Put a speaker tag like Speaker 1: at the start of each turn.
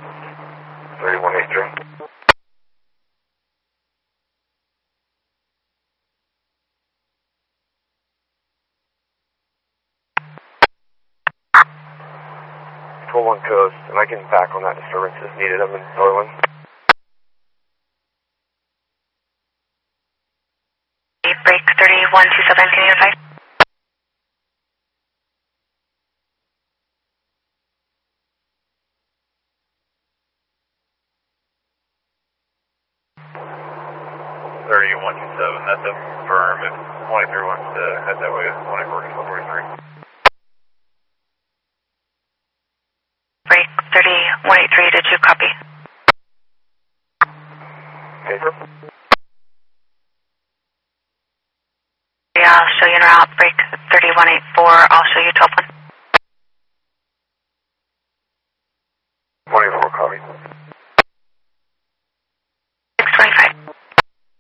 Speaker 1: 3183. One coast. Am I getting back on that disturbance as needed? I'm in Norland.
Speaker 2: Break 3127, can you advise?
Speaker 1: That's a firm. If 23 wants to head that way, 24 to 43.
Speaker 2: Break 3183, did you copy?
Speaker 1: Okay, sir.
Speaker 2: Yeah, I'll show you en route. Break 3184, I'll show you 12-1.
Speaker 1: 24, copy.